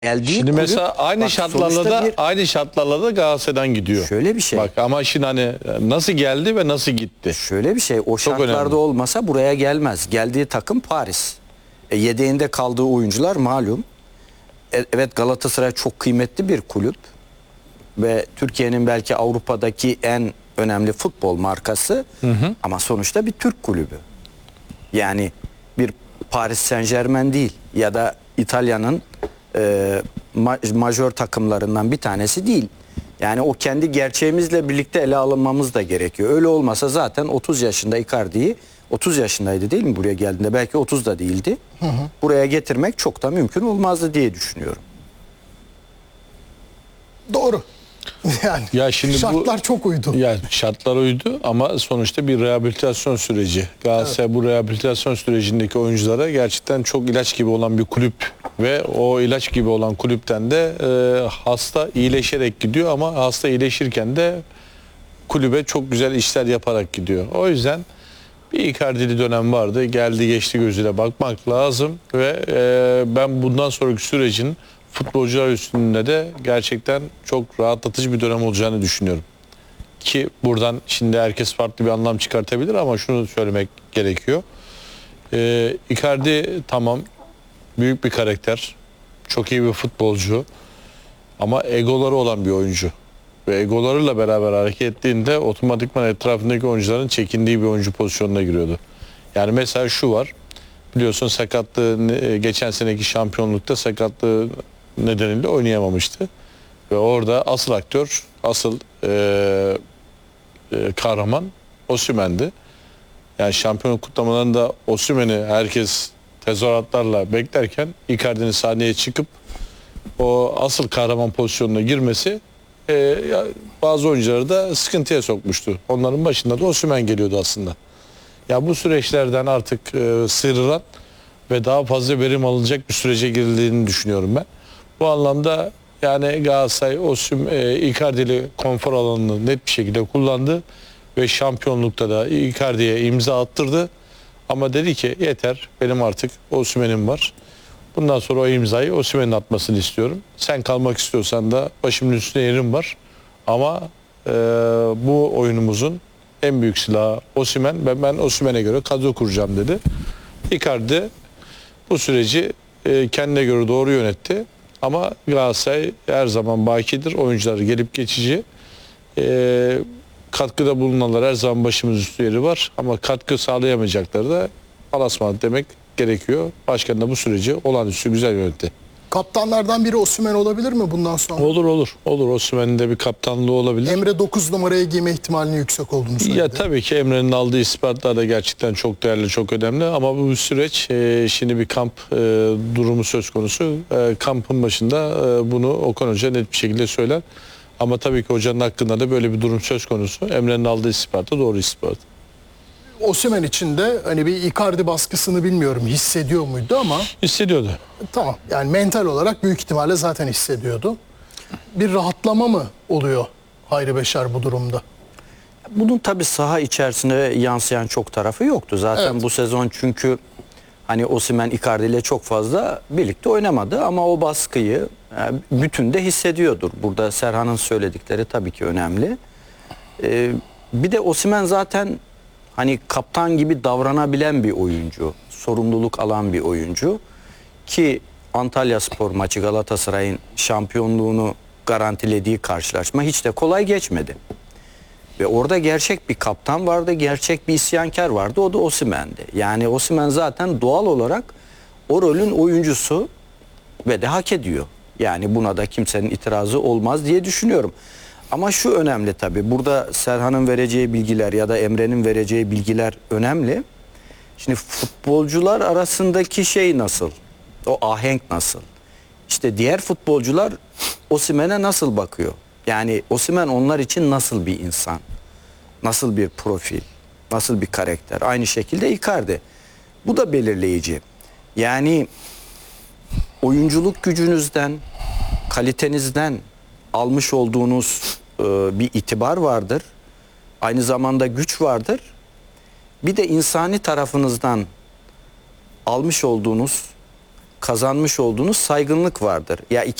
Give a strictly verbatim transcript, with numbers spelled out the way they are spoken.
Geldiği Şimdi kulüp, mesela aynı bak şartlarla da bir, aynı şartlarla da Galatasaray'dan gidiyor. şöyle bir şey. Bak ama şimdi hani nasıl geldi ve nasıl gitti? Şöyle bir şey. O şartlarda önemli. olmasa buraya gelmez. Geldiği takım Paris. E, yedeğinde kaldığı oyuncular malum. E, evet, Galatasaray çok kıymetli bir kulüp ve Türkiye'nin belki Avrupa'daki en önemli futbol markası. Hı hı. Ama sonuçta bir Türk kulübü. Yani bir Paris Saint-Germain değil ya da İtalya'nın e, ma majör takımlarından bir tanesi değil. Yani o kendi gerçeğimizle birlikte ele alınmamız da gerekiyor. Öyle olmasa zaten otuz yaşında Icardi'yi, otuz yaşındaydı değil mi buraya geldiğinde? Belki otuz da değildi. Hı hı. Buraya getirmek çok da mümkün olmazdı diye düşünüyorum. Doğru. Yani Ya şimdi şartlar bu, çok uydu. Ya şartlar uydu ama sonuçta bir rehabilitasyon süreci. Galatasaray evet. Bu rehabilitasyon sürecindeki oyunculara gerçekten çok ilaç gibi olan bir kulüp ve o ilaç gibi olan kulüpten de e, hasta iyileşerek gidiyor ama hasta iyileşirken de kulübe çok güzel işler yaparak gidiyor. O yüzden bir Icardi'li dönem vardı. Geldi geçti gözüyle bakmak lazım ve e, ben bundan sonraki sürecin futbolcular üstünde de gerçekten çok rahatlatıcı bir dönem olacağını düşünüyorum. Ki buradan şimdi herkes farklı bir anlam çıkartabilir ama şunu söylemek gerekiyor. Ee, Icardi tamam büyük bir karakter, çok iyi bir futbolcu ama egoları olan bir oyuncu. Ve egolarıyla beraber hareket ettiğinde otomatikman etrafındaki oyuncuların çekindiği bir oyuncu pozisyonuna giriyordu. Yani mesela şu var, biliyorsun sakatlığı geçen seneki şampiyonlukta sakatlığı nedeniyle oynayamamıştı. Ve orada asıl aktör, asıl e, e, kahraman Osimhen'di. Yani şampiyonluk kutlamalarında Osimhen'i herkes tezahüratlarla beklerken Icardi'nin sahneye çıkıp o asıl kahraman pozisyonuna girmesi e, ya, bazı oyuncuları da sıkıntıya sokmuştu. Onların başında da Osimhen geliyordu aslında. Ya bu süreçlerden artık e, sıyrılan ve daha fazla verim alınacak bir sürece girildiğini düşünüyorum ben. Bu anlamda yani Galatasaray Osim, e, Icardi'li konfor alanını net bir şekilde kullandı ve şampiyonlukta da Icardi'ye imza attırdı. Ama dedi ki yeter, benim artık Osimhen'im var. Bundan sonra o imzayı Osimhen'in atmasını istiyorum. Sen kalmak istiyorsan da başımın üstüne yerim var. Ama e, bu oyunumuzun en büyük silahı Osimhen. Ben, ben Osimhen'e göre kadro kuracağım dedi. Icardi bu süreci e, kendine göre doğru yönetti. Ama Galatasaray her zaman bakidir. Oyuncuları gelip geçici. E, katkıda bulunanlar her zaman başımız üstü yeri var. Ama katkı sağlayamayacakları da alasmadık demek gerekiyor. Başkan da bu süreci olağanüstü güzel yönetti. Kaptanlardan biri Osimhen olabilir mi bundan sonra? Olur olur. Olur. Osimhen'in de bir kaptanlığı olabilir. Emre dokuz numaraya giyme ihtimalinin yüksek olduğunu söyledi. Ya tabii ki Emre'nin aldığı ispatlar da gerçekten çok değerli, çok önemli. Ama bu süreç e, şimdi bir kamp e, durumu söz konusu. E, kampın başında e, bunu Okan Hoca net bir şekilde söyler. Ama tabii ki hocanın hakkında da böyle bir durum söz konusu. Emre'nin aldığı ispat da doğru ispat. Osimhen için de hani bir Icardi baskısını bilmiyorum hissediyor muydu ama hissediyordu. Tamam, yani mental olarak büyük ihtimalle zaten hissediyordu. Bir rahatlama mı oluyor Hayri Beşer bu durumda? Bunun tabii saha içerisinde yansıyan çok tarafı yoktu. Zaten evet. Bu sezon çünkü hani Osimhen Icardi ile çok fazla birlikte oynamadı ama o baskıyı yani bütün de hissediyordur. Burada Serhan'ın söyledikleri tabii ki önemli. Ee, bir de Osimhen zaten hani kaptan gibi davranabilen bir oyuncu, sorumluluk alan bir oyuncu ki Antalyaspor maçı Galatasaray'ın şampiyonluğunu garantilediği karşılaşma hiç de kolay geçmedi. Ve orada gerçek bir kaptan vardı, gerçek bir isyankar vardı, o da Osimhen'di. Yani Osimhen zaten doğal olarak o rolün oyuncusu ve de hak ediyor. Yani buna da kimsenin itirazı olmaz diye düşünüyorum. Ama şu önemli tabii, burada Serhan'ın vereceği bilgiler ya da Emre'nin vereceği bilgiler önemli. Şimdi futbolcular arasındaki şey nasıl? O ahenk nasıl? İşte diğer futbolcular Osimhen'e nasıl bakıyor? Yani Osimhen onlar için nasıl bir insan? Nasıl bir profil? Nasıl bir karakter? Aynı şekilde Icardi. Bu da belirleyici. Yani oyunculuk gücünüzden, kalitenizden almış olduğunuz e, bir itibar vardır. Aynı zamanda güç vardır. Bir de insani tarafınızdan almış olduğunuz kazanmış olduğunuz saygınlık vardır. Ya